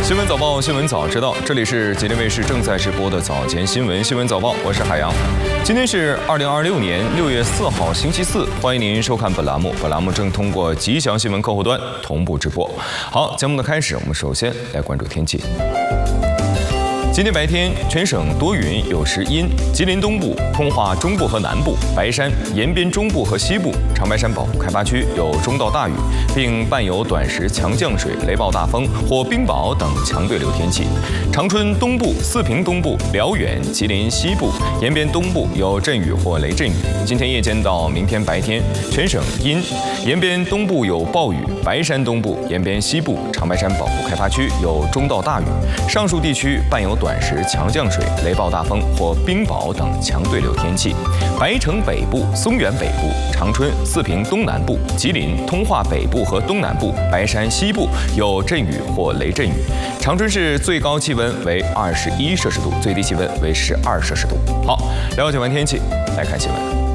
新闻早报，新闻早知道，这里是吉林卫视正在直播的早间新闻早报，我是海洋。今天是2026年6月4号，星期四，欢迎您收看本栏目。本栏目正通过吉祥新闻客户端同步直播。好，节目的开始，我们首先来关注天气。今天白天全省多云有时阴，吉林东部、通化中部和南部、白山延边中部和西部、长白山保护开发区有中到大雨，并伴有短时强降水、雷暴大风或冰雹等强对流天气。长春东部、四平东部、辽源、吉林西部、延边东部有阵雨或雷阵雨。今天夜间到明天白天全省阴，延边东部有暴雨，白山东部、延边西部、长白山保护开发区有中到大雨，上述地区伴有短时强降水、雷暴大风或冰雹等强对流天气。白城北部、松原北部、长春、四平东南部、吉林、通化北部和东南部、白山西部有阵雨或雷阵雨。长春市最高气温为21摄氏度，最低气温为12摄氏度。好，了解完天气，来看新闻。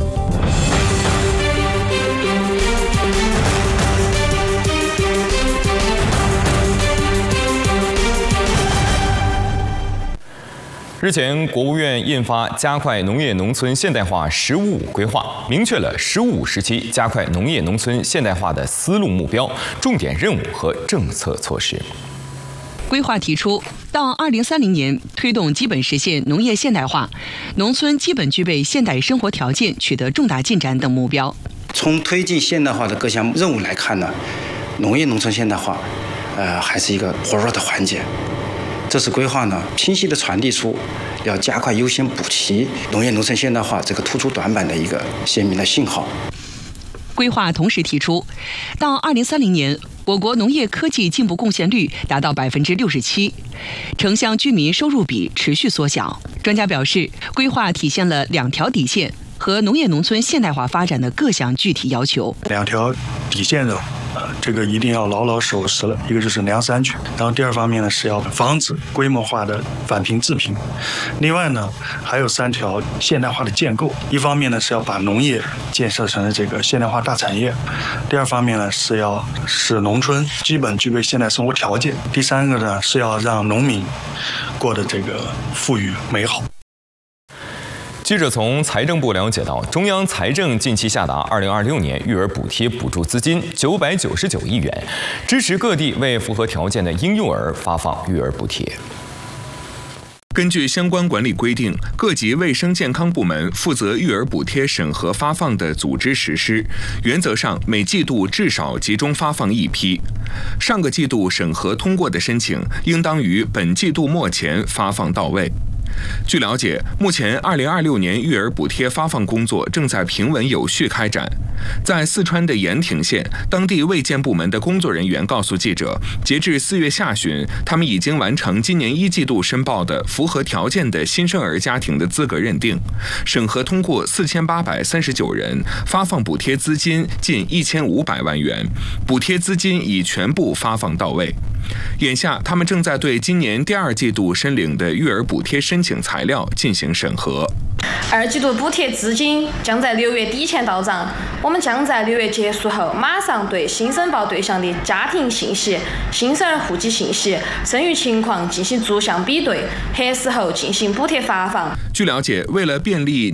日前，国务院印发《加快农业农村现代化“十五五”规划》，明确了“十五五”时期加快农业农村现代化的思路目标、重点任务和政策措施。 规划提出，到2030年推动基本实现农业现代化，农村基本具备现代生活条件，取得重大进展等目标。 从推进现代化的各项任务来看呢，农业农村现代化，还是一个薄弱的环节。这次规划呢，清晰地传递出要加快优先补齐农业农村现代化这个突出短板的一个鲜明的信号。 规划同时提出，到2030年，我国农业科技进步贡献率达到67%，城乡居民收入比持续缩小。专家表示，规划体现了2条底线和农业农村现代化发展的各项具体要求。 2条底线的。这个一定要牢牢守实了。一个就是粮三全，然后第二方面呢是要防止规模化的返贫致贫。另外呢还有3条现代化的建构，一方面呢是要把农业建设成这个现代化大产业，第二方面呢是要使农村基本具备现代生活条件，第3个呢是要让农民过得这个富裕美好。 记者从财政部了解到，中央财政近期下达2026年育儿补贴补助资金999亿元，支持各地为符合条件的婴幼儿发放育儿补贴。 根据相关管理规定，各级卫生健康部门负责育儿补贴审核发放的组织实施，原则上每季度至少集中发放1批。上个季度审核通过的申请，应当于本季度末前发放到位。据了解，目前2026年育儿补贴发放工作正在平稳有序开展。在四川的盐亭县，当地卫健部门的工作人员告诉记者，截至4月下旬，他们已经完成今年1季度申报的符合条件的新生儿家庭的资格认定，审核通过4839人，发放补贴资金近1500万元，补贴资金已全部发放到位。眼下，他们正在对今年第2季度申领的育儿补贴申请材料进行审核。 2季度补贴资金将在6月底前到账，我们将在6月结束后马上对新申报对象的家庭信息、新生儿户籍信息、生育情况进行逐项比对，核实后进行补贴发放。 据了解，为了便利